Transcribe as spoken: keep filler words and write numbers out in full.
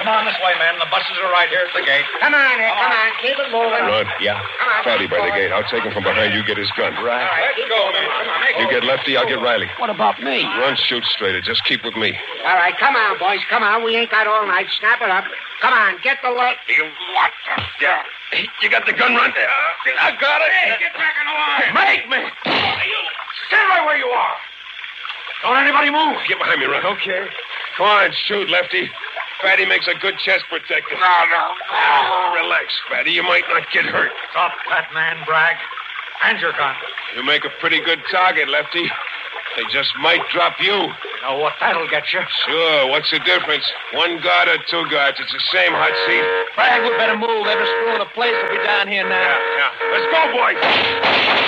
Come on this way, man. The buses are right here at the gate. Come on, Ed. Come on. Keep it moving. Rod. Yeah. Come on. Fatty by the gate. I'll take him from behind. You get his gun. Right. All right. Let's go, man. Come on, make You get Lefty, I'll get Riley. What about me? Run, shoot straighter. Just keep with me. All right. Come on, boys. Come on. We ain't got all night. Snap it up. Come on. Get the light. You what? Yeah. You got the gun, Run? I got it. Hey, get back in the line. Make me! Stand right where you are. Don't anybody move. Get behind me, Run. Okay. Come on, shoot, Lefty. Fatty makes a good chest protector. No, no, no. Relax, Fatty. You might not get hurt. Stop that man, Bragg. Hand your gun. You make a pretty good target, Lefty. They just might drop you. You know what that'll get you? Sure. What's the difference? One guard or two guards? It's the same hot seat. Bragg, we better move. Every screw in the place will be down here now. Yeah, yeah. Let's go, boys.